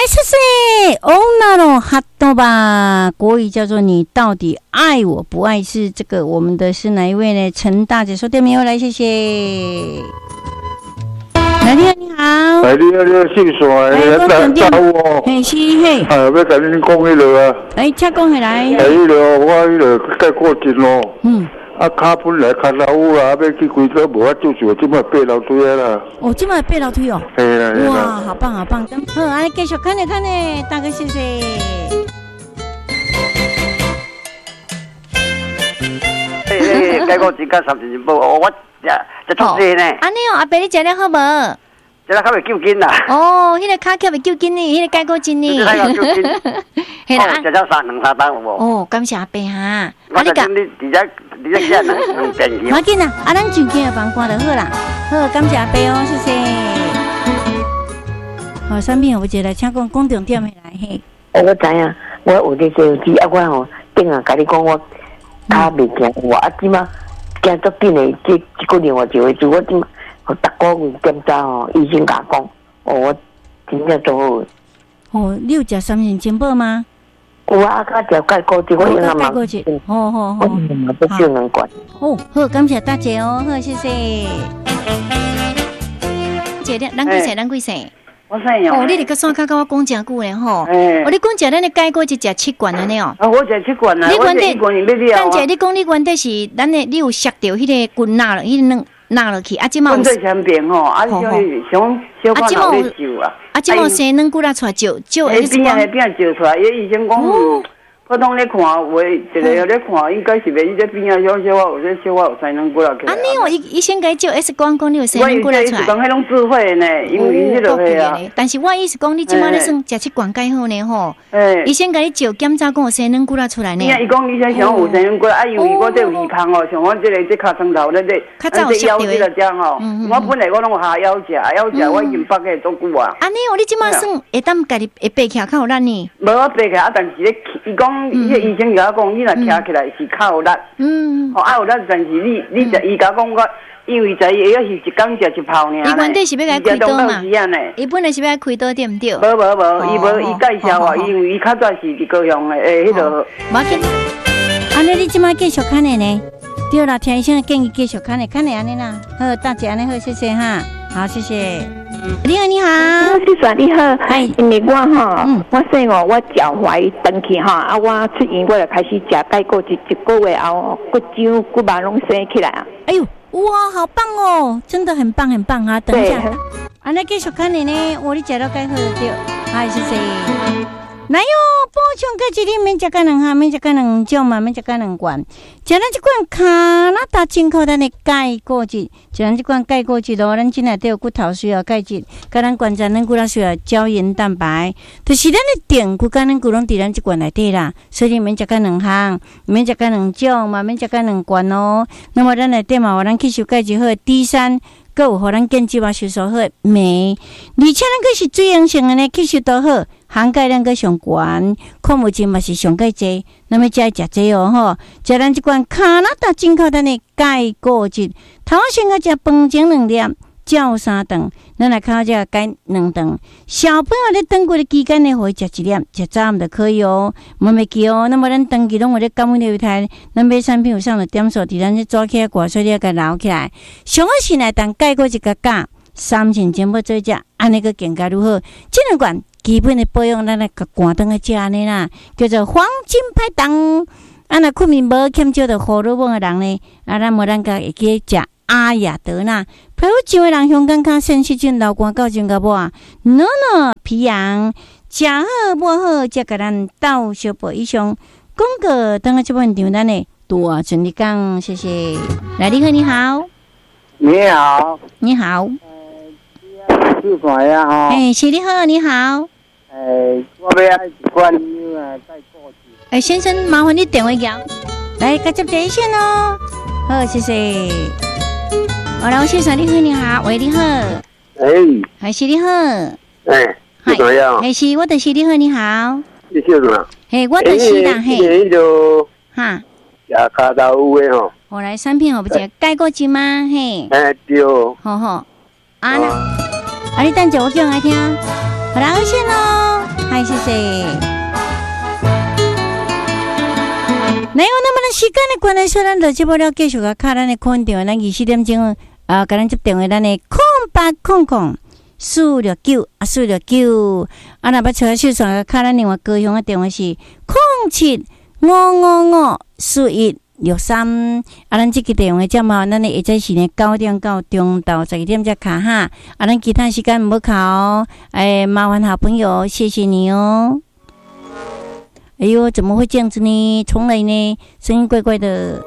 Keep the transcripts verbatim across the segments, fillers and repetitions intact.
谢谢。哦，那种哈多吧，国语叫做你到底爱我不爱？是这个我们的是哪一位呢？陈大姐说对没有？来，谢谢。来，你好，你好。 哎，你好，你好，姓孙， 哎，我等电。嘿，是嘿。 哎，要甲恁讲迄落啊。 哎，请讲起来。 哎，迄落我迄落改过节咯。 嗯。 啊，脚本来脚老啦，要去规则无法做做，即摆爬楼梯啊啦。 哦，即摆爬楼梯哦。 嘿啦。 哇，好棒好棒！好，安尼继续看呢看呢，大哥谢谢。 嘿嘿，改过节甲三十步，我这这足济呢。 安尼哦，阿伯你食了好无？ 这个较袂救筋啦。 哦，迄、那个脚脚袂救筋呢，迄、那个改过筋呢。 这个救筋。 系啦。 哦，食了三两三单有无？ 哦，感谢阿伯哈。 我你讲你直接直接见两两便宜。 要紧啦，啊，咱就近的房关就好啦。好，感谢阿伯哦，谢谢。好，产品我接来，请讲讲重点的来嘿。 我知影，我有咧手机啊，我吼顶下甲你讲我脚袂行，我啊即马行足紧的，即即个另外一位做我即。我逐个月检查哦，医生甲我讲，哦，我真正做好。 哦，你有食三型金宝吗？ 有啊，甲食钙固质，我用啊嘛。钙固质， 好好好。 我用嘛都少两罐。 哦，好，感谢大姐哦，好，谢谢。姐，咱几岁？咱几岁？ 我岁哟。 哦，你伫个山脚甲我讲真久咧吼。哦，你讲食咱的钙固质食七罐安尼哦。 啊，我食七罐啊。 你原底， 但姐，你讲你原底是咱的，你有削掉迄个骨纳了，迄个软。拿落去，啊！即马有最前边吼，啊，想想小可老咧救啊， 啊！即马生软骨啦出来照照 X 光，边边照出来，伊医生讲，普通咧看，话一个咧看，应该是袂伊这边啊小小啊，有这小啊有生软骨啦起来。 啊，你哦，医医生甲伊照 X 光，讲你有生软骨啦出来。 我讲迄种智慧呢，因为伊迄落去啊。 但是我意思讲，你即马咧算食七罐钙好呢吼。诶。医生甲你照检查，讲有生软骨啦出来呢。 伊讲医生想有生软骨，啊，因为我这有耳胖哦，像我这个这脚床头咧这，咱这腰这个这吼，我本来我拢有下腰食，腰食我已经绑起足久啊。 安尼哦，你即马算会当家己会爬起来较有力呢？ 无我爬起来，啊，但是咧，伊讲伊个医生甲我讲，你若徛起来是较有力。嗯。哦，啊有力，但是你你伊甲讲我。因为在伊也是一工食一泡尔。伊原底是要来开刀嘛？伊本来是要开刀对毋对？ 无无无，伊无伊介绍我，因为伊较早是伫高雄的诶，迄个。 无紧。安尼你即摆继续看的呢？对啦，听医生建议继续看的，看的安尼啦。好，大姐安尼好，谢谢哈。好，谢谢。你好，你好。 先生你好，哎，因为我哈，我说哦，我脚踝长去哈，啊，我出院我就开始食钙固质，一个月后骨浆骨肉拢生起来啊。 哎呦！哇，好棒哦，真的很棒很棒啊！等一下，啊，那继续看你呢，我你食到钙好对，哎，谢谢。来哟，补充钙质，你免食钙两哈，免食钙两种嘛，免食钙两罐。食咱这罐加拿大进口咱的钙固质，食咱这罐钙固质咯，咱今内底有骨头需要钙质，甲咱关节咱骨头需要胶原蛋白，就是咱的电骨甲咱骨拢伫咱这罐内底啦，所以免食钙两项，免食钙两种嘛，免食钙两罐哦。那么咱内底嘛，有咱吸收钙质好的 D 三。佮有互咱建基嘛吸收好镁，而且咱佮是水溶性的呢，吸收都好，含钙量佮上悬，矿物质嘛是上介济，那么才食这哦吼，食咱即罐加拿大进口咱的钙固质，头先个食饭前两粒，照三顿，咱来靠这钙两顿。小朋友咧等过的期间呢，可以食一粒，食早暗就可以哦，莫袂记哦。那么咱长期拢有咧感染流台，咱买产品有上了点数，伫咱这抓起来挂水了，甲捞起来。上好是来当钙固质个钾，三千全部做食，安尼个更加如何？这两罐基本的保养，咱来甲关灯个食安尼啦，叫做黄金拍档。啊，若困眠无欠少着荷尔蒙的人呢，啊，咱无咱个会去食。阿雅德纳，皮肤上的人香港较sen细菌流汗到真个无啊，暖暖皮痒，食好无好，才甲咱斗小步以上。广告等下这本场咱的多顺利讲，谢谢。来，你好，你好， 你好， 你好， 呃，是谁呀？哈， 哎，是你好，你好， 哎，我要爱一罐啊，钙固质。 哎，先生，麻烦你电话讲，来，接接这一线哦。好，谢谢。好，来，我先生，你好，你好，喂，你好， 哎， 还是你好， 哎，是怎样？ 还是我的是你好，你好， 你叫什么？ 嘿，我的是啦，嘿， 迄个哈， 食骹头有诶吼。 我来产品好不食钙固质吗？嘿， 哎对， 好好，啊那，啊你等下我叫人来听，好啦，好先咯。 嗨，谢谢。那有那么的时间的关系，咱就节目了，继续个卡咱的空调，咱二四点钟啊，甲咱接电话，咱的空八空空四六九啊，四六九啊，若要找秀爽个卡咱另外高雄的电话是空七五五五四一六三啊，咱这个电话则麻烦咱的下载是呢九点到中到十二点才卡哈，啊，咱其他时间唔好卡哦，哎，麻烦好朋友，谢谢你哦。哎呦，怎么会这样子呢？重来呢，声音怪怪的。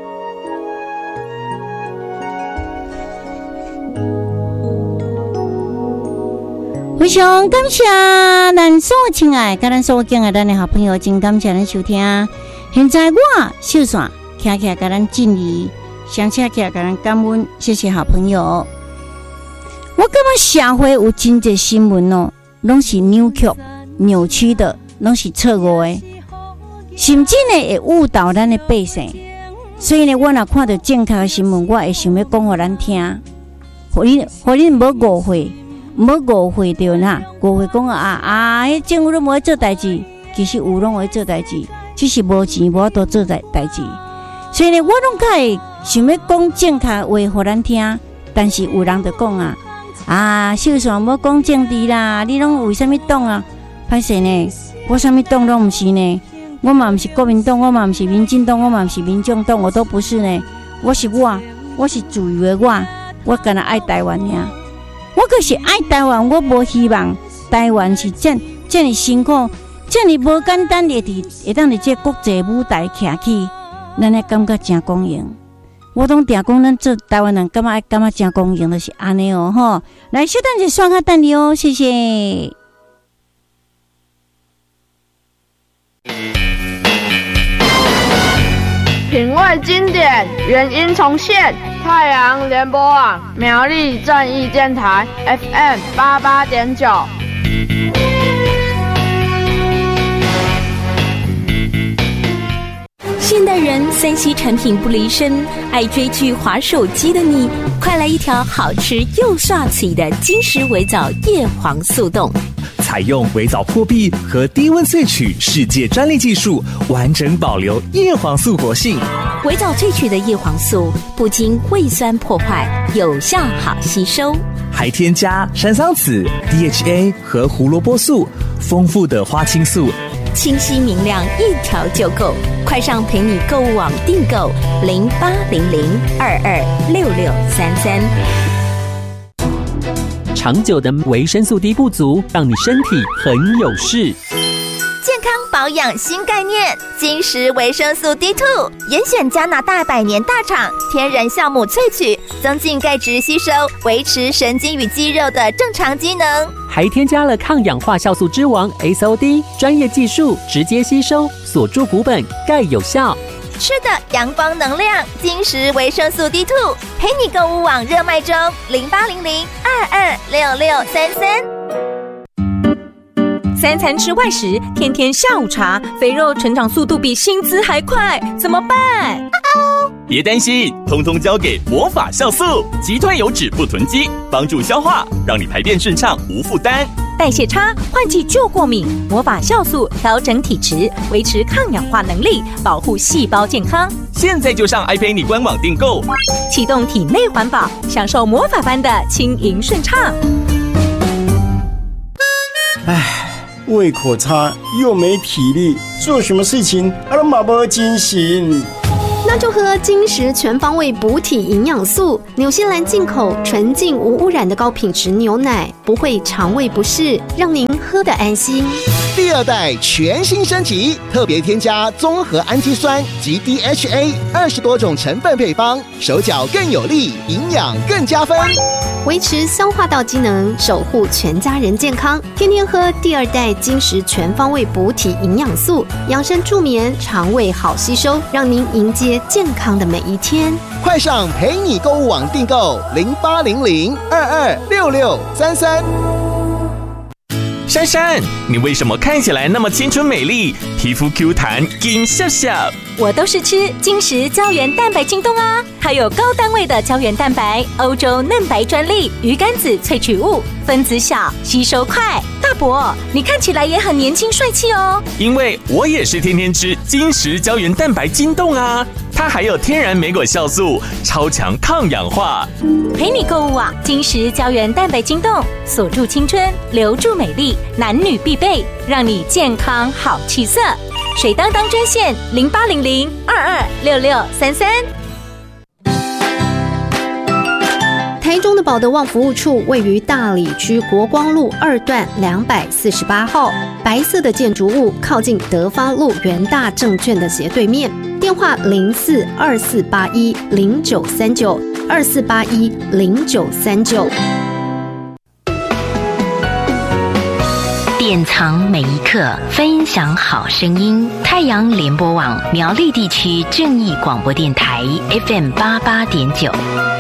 非常感谢咱所有亲爱，甲咱所有敬爱咱的好朋友，真感谢咱收听。现在我秀爽，徛起来甲咱敬礼，想起来甲咱感恩，谢谢好朋友。我感觉社会有真侪新闻哦，拢是扭曲、扭曲的。拢是错误的，甚至呢会误导咱的百姓。所以呢，我若看到正确的新闻，我会想要讲互咱听，互恁互恁无误会，无误会着呐，误会讲啊啊，迄政府都无在做代志，其实有拢会做代志，只是无钱无法度做代代志。所以呢，我拢较会想要讲正确的话互咱听，但是有人就讲啊啊，秀爽无讲政治啦，你拢为什么党啊？歹势呢？我什么党都不是呢，我嘛不是国民党，我嘛不是民进党，我嘛不是民众党，我都不是呢。我是我，我是自由的我，我干那爱台湾呀。我可是爱台湾，我无希望台湾是这这么辛苦，这么无简单的伫会当伫这国际舞台徛起，咱会感觉真公平。我拢定讲，咱做台湾人感觉爱感觉真公平，就是安尼哦吼。来，小等一下，刷卡等你哦，谢谢。 品味经典，原音重现。太阳联播网苗栗正义电台 F M 八八点九。 现代人三 C 产品不离身，爱追剧、滑手机的你，快来一条好吃又刷嘴的金石微藻叶黄素冻。 采用微藻破壁和低温萃取世界专利技术，完整保留叶黄素活性。 微藻萃取的叶黄素不经胃酸破坏，有效好吸收， 还添加山桑子、D H A 和胡萝卜素，丰富的花青素， 清晰明亮，一条就够。快上陪你购物网订购零八零零二二六六三三。 长久的维生素 D 不足，让你身体很有事。 健康保养新概念，金石维生素 D 二 严选加拿大百年大厂天然酵母萃取，增进钙质吸收，维持神经与肌肉的正常机能， 还添加了抗氧化酵素之王 S O D， 专业技术直接吸收，锁住骨本，钙有效。 吃的阳光能量，金石维生素 D 二 陪你购物网热卖中，零八零零二二六六三三。 三餐吃外食，天天下午茶，肥肉成长速度比薪资还快，怎么办？ 别担心，通通交给魔法酵素，击退油脂不囤积，帮助消化，让你排便顺畅无负担。 代谢差、换季就过敏，魔法酵素调整体质，维持抗氧化能力，保护细胞健康。 现在就上爱陪你官网订购， 启动体内环保，享受魔法般的轻盈顺畅。 唉，胃口差又没体力，做什么事情啊都没精神。 那就喝金石全方位补体营养素，纽西兰进口纯净无污染的高品质牛奶，不会肠胃不适，让您喝得安心。 第二代全新升级，特别添加综合氨基酸及 D H A 二十多种成分配方，手脚更有力，营养更加分， 维持消化道机能，守护全家人健康。天天喝第二代金石全方位补体营养素，养生助眠，肠胃好吸收，让您迎接健康的每一天。 快上陪你购物网订购零八零零二二六六三三。 珊珊，你为什么看起来那么青春美丽，皮肤 Q 弹，金笑笑？ 我都是吃金石胶原蛋白晶冻啊，它有高单位的胶原蛋白，欧洲嫩白专利，鱼肝子萃取物，分子小，吸收快。大伯，你看起来也很年轻帅气哦。 因为我也是天天吃金石胶原蛋白晶冻啊，它还有天然莓果酵素，超强抗氧化。 陪你购物啊，金石胶原蛋白晶冻，锁住青春，留住美丽，男女必备，让你健康好气色。水当当专线零八零零二二六六三三。 台中的保德旺服务处位于大里区国光路二段两百四十八号，白色的建筑物靠近德芳路元大证券的斜对面。电话零四二四八一零九三九二四八一零九三九。 典藏每一刻，分享好声音。太阳联播网苗栗地区正义广播电台 F M 八八点九。